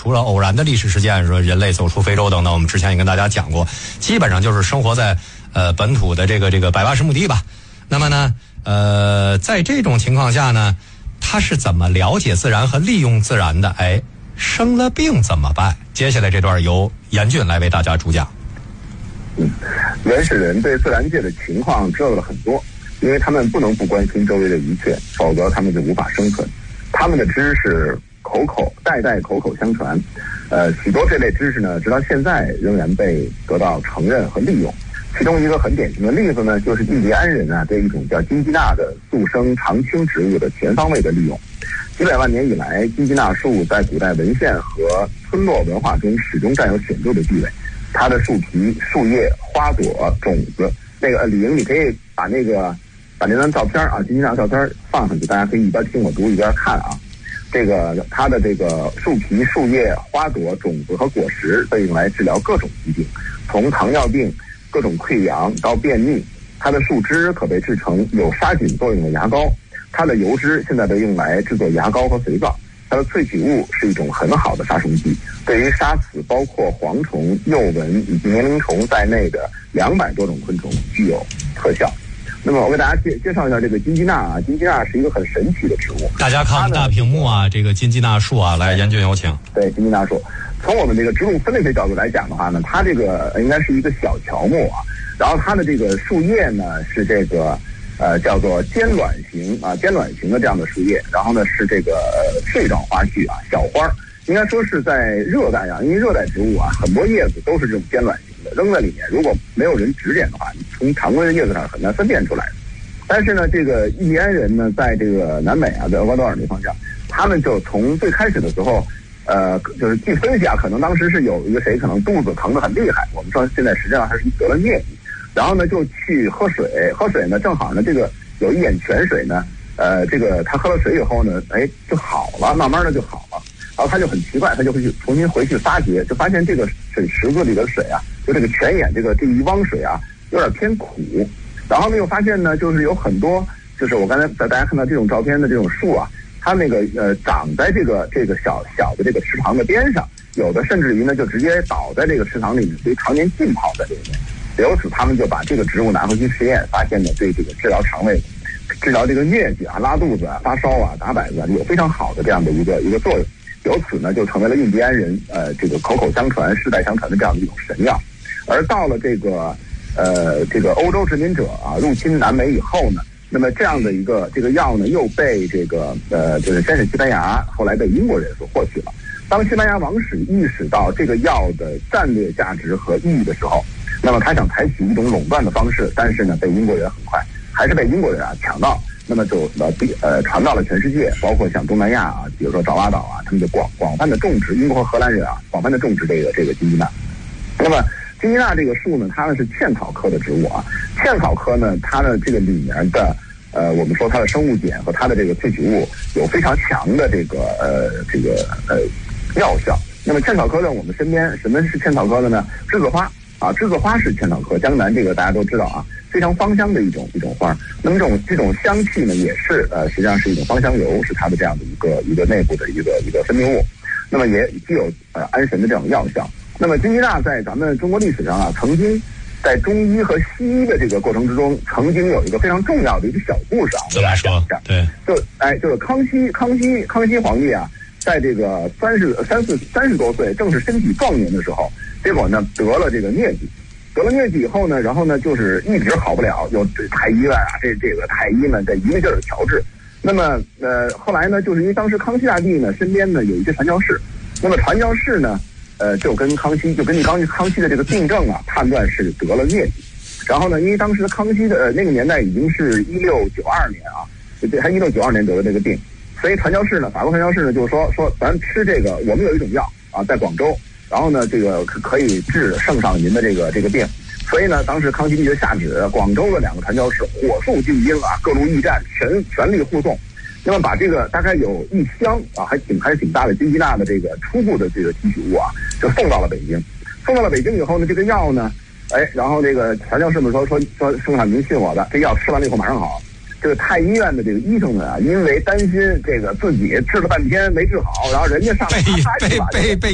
除了偶然的历史事件，说人类走出非洲等等，我们之前也跟大家讲过，基本上就是生活在本土的这个180亩地吧。那么呢，在这种情况下呢，他是怎么了解自然和利用自然的？生了病怎么办？接下来这段由严俊来为大家主讲。 原始人对自然界的情况知道了很多，因为他们不能不关心周围的一切，否则他们就无法生存。他们的知识代代口口相传，许多这类知识呢，直到现在仍然被得到承认和利用。其中一个很典型的例子呢，就是印第安人对一种叫金鸡纳的速生常青植物的全方位的利用。几百万年以来，金鸡纳树在古代文献和村落文化中始终占有显著的地位。它的树皮、树叶、花朵、种子，李莹，你可以把那张照片金鸡纳照片放上去，大家可以一边听我读一边看啊。它的这个树皮、树叶、花朵、种子和果实被用来治疗各种疾病，从糖尿病、各种溃疡到便秘。它的树枝可被制成有杀菌作用的牙膏，它的油脂现在被用来制作牙膏和肥皂。它的萃取物是一种很好的杀虫剂，对于杀死包括蝗虫、幼蚊以及年龄虫在内的200多种昆虫具有特效。那么我给大家介绍一下这个金鸡纳金鸡纳是一个很神奇的植物。 大家看我们大屏幕这个金鸡纳树来，严俊有请。 对，金鸡纳树，从我们这个植物分类学角度来讲的话呢，它这个应该是一个小乔木然后它的这个树叶呢是这个叫做尖卵型的这样的树叶，然后呢是这个穗状花序小花，应该说是在热带因为热带植物很多叶子都是这种尖卵型的，扔在里面如果没有人指点的话，你从常规的叶子上很难分辨出来的。但是呢，这个印第安人呢，在这个南美在厄瓜多尔那方向，他们就从最开始的时候，就是据分析可能当时是有一个谁可能肚子疼得很厉害，我们说现在实际上他是得了疟疾。然后呢，就去喝水呢，正好呢，这个有一眼泉水呢，他喝了水以后呢，就好了，慢慢的就好了。然后他就很奇怪，他就会去重新回去发掘，就发现这个水池子里的水就这个泉眼这一汪水有点偏苦。然后呢，又发现呢，就是有很多，就是我刚才大家看到这种照片的这种树它那个长在这个小的这个池塘的边上，有的甚至于呢就直接倒在这个池塘里面，所以常年浸泡在里面。由此，他们就把这个植物拿回去实验，发现呢，对这个治疗肠胃、治疗这个疟疾拉肚子发烧打摆子有非常好的这样的一个作用。由此呢，就成为了印第安人这个口口相传、世代相传的这样的一种神药。而到了这个欧洲殖民者入侵南美以后呢，那么这样的一个这个药呢，又被就是先是西班牙，后来被英国人所获取了。当西班牙王室意识到这个药的战略价值和意义的时候，那么他想采取一种垄断的方式，但是呢，被英国人很快还是被英国人抢到，那么就传到了全世界，包括像东南亚比如说爪哇岛他们就广泛的种植，英国和荷兰人广泛的种植这个金鸡纳。那么金鸡纳这个树呢，它呢是茜草科的植物茜草科呢，它的这个里面的我们说它的生物碱和它的这个萃取物有非常强的这个药效。那么茜草科呢，我们身边什么是茜草科的呢？栀子花栀子花是茜草科，江南这个大家都知道非常芳香的一种花。那么这种香气呢，也是实际上是一种芳香油，是它的这样的一个内部的一个分泌物。那么也具有安神的这种药效。那么金鸡纳在咱们中国历史上曾经在中医和西医的这个过程之中，曾经有一个非常重要的一个小故事怎么说？对， 就是康熙皇帝在这个30多岁，正是身体壮年的时候，结果呢得了这个疟疾。得了疟疾以后呢，然后呢就是一直好不了，有太医了这个太医们在一个劲儿调治。那么后来呢，就是因为当时康熙大帝呢身边呢有一些传教士，那么传教士呢就根据康熙的这个病症判断是得了疟疾。然后呢，因为当时康熙的那个年代已经是1692年还1692年得的这个病。所以法国传教士呢，就是说咱吃这个，我们有一种药在广州，然后呢，这个可以治圣上您的这个病。所以呢，当时康熙帝就下旨，广州的2个传教士火速进京各路驿站全力护送。那么把这个大概有1箱还挺大的金鸡纳的这个初步的这个提取物就送到了北京。送到了北京以后呢，这个药呢，然后这个传教士们说圣上您信我的，这药吃完了以后马上好。这个太医院的这个医生们因为担心这个自己治了半天没治好，然后人家上来被